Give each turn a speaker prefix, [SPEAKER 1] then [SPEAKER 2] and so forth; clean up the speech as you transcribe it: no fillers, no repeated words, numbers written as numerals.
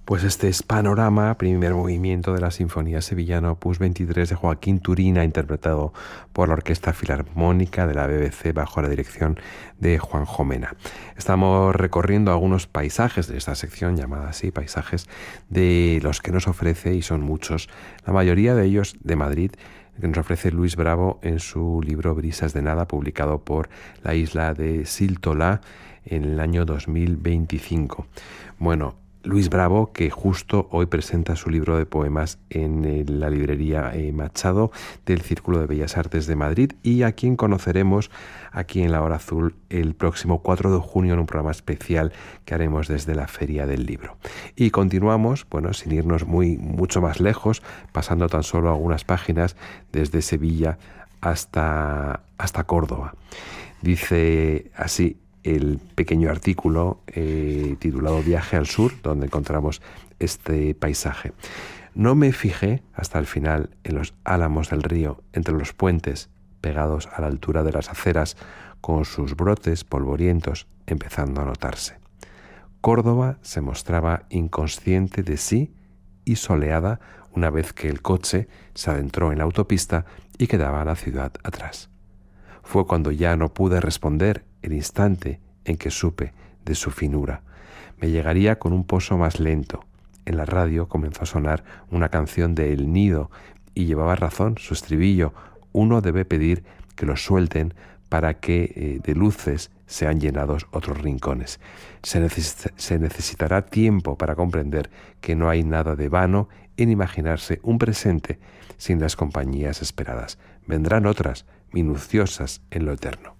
[SPEAKER 1] Pues este es Panorama, primer movimiento de la Sinfonía Sevillana Opus 23 de Joaquín Turina, interpretado por la Orquesta Filarmónica de la BBC bajo la dirección de Juanjo Mena. Estamos recorriendo algunos paisajes de esta sección, llamada así, paisajes de los que nos ofrece, y son muchos, la mayoría de ellos de Madrid, que nos ofrece Luis Bravo en su libro Brisas de Nada, publicado por la isla de Siltolá en el año 2025. Bueno, Luis Bravo, que justo hoy presenta su libro de poemas en la librería Machado del Círculo de Bellas Artes de Madrid, y a quien conoceremos aquí en La Hora Azul el próximo 4 de junio en un programa especial que haremos desde la Feria del Libro. Y continuamos, bueno, sin irnos mucho más lejos, pasando tan solo algunas páginas desde Sevilla hasta Córdoba. Dice así el pequeño artículo titulado Viaje al Sur, donde encontramos este paisaje. No me fijé hasta el final en los álamos del río, entre los puentes, pegados a la altura de las aceras, con sus brotes polvorientos empezando a notarse. Córdoba se mostraba inconsciente de sí y soleada una vez que el coche se adentró en la autopista y quedaba la ciudad atrás. Fue cuando ya no pude responder el instante en que supe de su finura. Me llegaría con un poso más lento. En la radio comenzó a sonar una canción de El Nido y llevaba razón su estribillo. Uno debe pedir que lo suelten para que de luces sean llenados otros rincones. Se necesitará tiempo para comprender que no hay nada de vano en imaginarse un presente sin las compañías esperadas. Vendrán otras, minuciosas en lo eterno.